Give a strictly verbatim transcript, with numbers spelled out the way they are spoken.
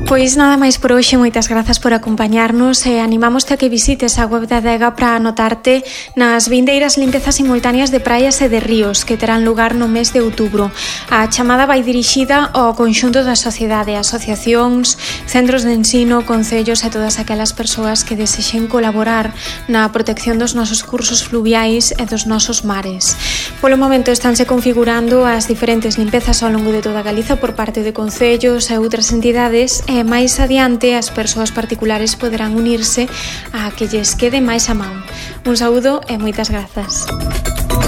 Pois nada máis por hoxe, moitas grazas por acompañarnos e animámoste a que visites a web da Adega para anotarte nas vindeiras limpezas simultáneas de praias e de ríos que terán lugar no mes de outubro. A chamada vai dirixida ao conxunto da sociedade, asociacións, centros de ensino, concellos e todas aquelas persoas que desexen colaborar na protección dos nosos cursos fluviais e dos nosos mares. Polo momento estanse configurando as diferentes limpezas ao longo de toda Galiza por parte de concellos e outras entidades e máis adiante as persoas particulares poderán unirse a que lles quede máis a man. Un saúdo e moitas grazas.